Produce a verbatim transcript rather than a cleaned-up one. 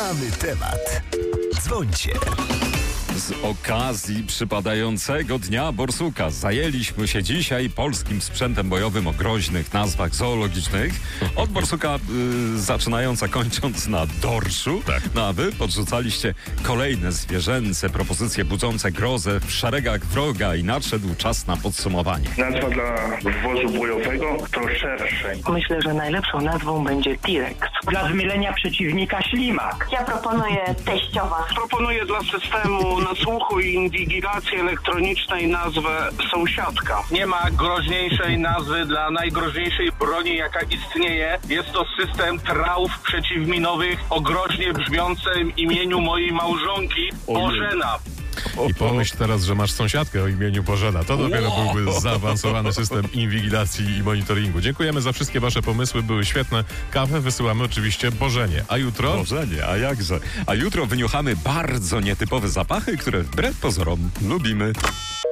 Mamy temat. Dzwońcie. Z okazji przypadającego Dnia Borsuka zajęliśmy się dzisiaj polskim sprzętem bojowym o groźnych nazwach zoologicznych. Od borsuka y, zaczynając, a kończąc na dorszu. Tak. No a wy podrzucaliście kolejne zwierzęce propozycje budzące grozę w szeregach wroga i nadszedł czas na podsumowanie. Nazwa dla wozu bojowego to szerszeń. Myślę, że najlepszą nazwą będzie T-Rex. Dla zmylenia przeciwnika ślimak. Ja proponuję teściowa. Proponuję dla systemu nasłuchu i inwigilacji elektronicznej nazwę sąsiadka. Nie ma groźniejszej nazwy dla najgroźniejszej broni, jaka istnieje. Jest to system trauf przeciwminowych o groźnie brzmiącym imieniu mojej małżonki Bożena. I pomyśl teraz, że masz sąsiadkę o imieniu Bożena. To dopiero byłby zaawansowany system inwigilacji i monitoringu. Dziękujemy za wszystkie wasze pomysły, były świetne. Kawę wysyłamy oczywiście Bożenie. A jutro? Bożenie, a jakże? A jutro wyniuchamy bardzo nietypowe zapachy, które wbrew pozorom lubimy.